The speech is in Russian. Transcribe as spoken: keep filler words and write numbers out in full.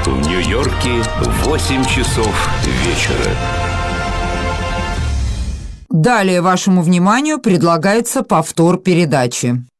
В Нью-Йорке восемь часов вечера. Далее вашему вниманию предлагается повтор передачи.